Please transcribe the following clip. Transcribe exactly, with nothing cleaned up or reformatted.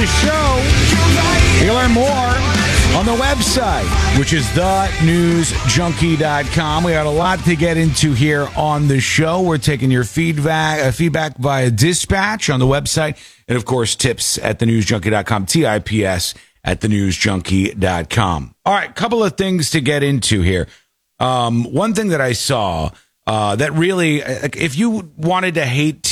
the show. You can learn more on the website, which is the news junkie dot com. We got a lot to get into here on the show. We're taking your feedback uh, feedback via dispatch on the website, and of course, tips at the news junkie dot com, T I P S at the news junkie dot com. All right, couple of things to get into here. Um, one thing that I saw uh, that really, if you wanted to hate